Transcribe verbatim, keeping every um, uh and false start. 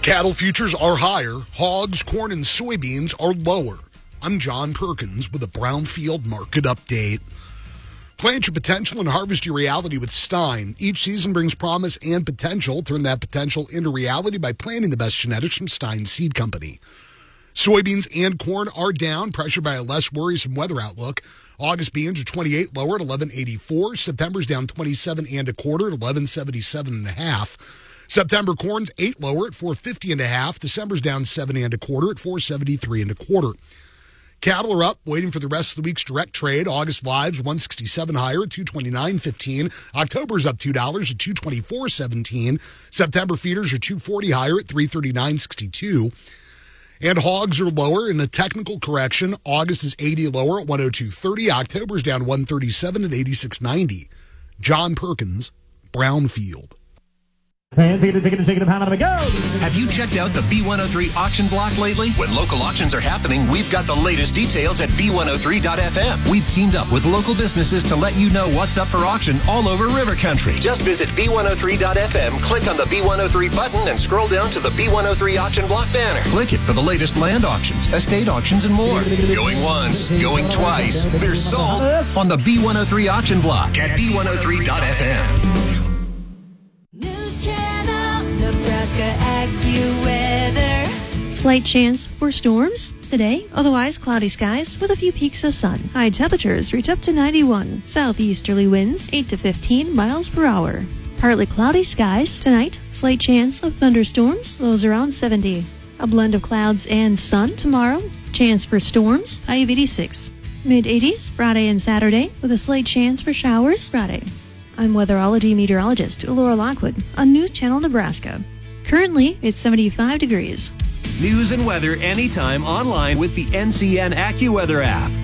Cattle futures are higher. Hogs, corn, and soybeans are lower. I'm John Perkins with a Brownfield Market Update. Plant your potential and harvest your reality with Stein. Each season brings promise and potential. Turn that potential into reality by planting the best genetics from Stein Seed Company. Soybeans and corn are down, pressured by a less worrisome weather outlook. August beans are twenty-eight lower at eleven eighty-four. September's down twenty-seven and a quarter at eleven seventy-seven and a half. September corn's eight lower at four fifty and a half. December's down seven and a quarter at four seventy-three and a quarter. Cattle are up, waiting for the rest of the week's direct trade. August lives one sixty-seven higher at two twenty-nine fifteen. October's up two dollars at two twenty-four seventeen. September feeders are two forty higher at three thirty-nine sixty-two. And hogs are lower in a technical correction. August is eighty lower at one oh two thirty. October's down one thirty-seven at eighty-six ninety. John Perkins, Brownfield. Have you checked out the B one oh three auction block lately? When local auctions are happening, we've got the latest details at B one oh three dot F M. We've teamed up with local businesses to let you know what's up for auction all over River Country. Just visit B one oh three dot F M, click on the B one oh three button, and scroll down to the B one oh three auction block banner. Click it for the latest land auctions, estate auctions, and more. Going once, going twice. They're sold on the B one oh three auction block at B one oh three dot F M. Slight chance for storms today, otherwise cloudy skies with a few peaks of sun. High temperatures reach up to ninety-one. Southeasterly winds eight to fifteen miles per hour. Partly cloudy skies tonight. Slight chance of thunderstorms, lows around seventy. A blend of clouds and sun tomorrow. Chance for storms, high of eighty-six. Mid eighties Friday and Saturday with a slight chance for showers Friday. I'm weatherology meteorologist Laura Lockwood on News Channel Nebraska. Currently, it's seventy-five degrees. News and weather anytime online with the N C N AccuWeather app.